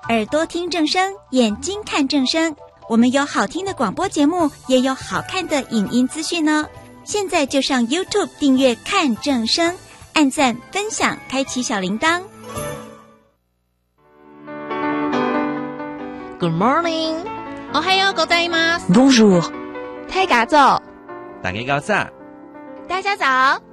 耳朵听正声，眼睛看正声。我们有好听的广播节目，也有好看的影音资讯哦。现在就上 YouTube 订阅看正声，按赞分享，开启小铃铛。 Good morning， おはようございます。 Bonjour， 大家早， 大家早。 大家早。